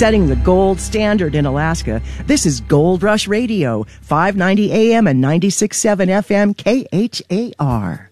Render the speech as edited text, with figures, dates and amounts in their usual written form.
setting the gold standard in Alaska. This is Gold Rush Radio, 590 AM and 96.7 FM KHAR.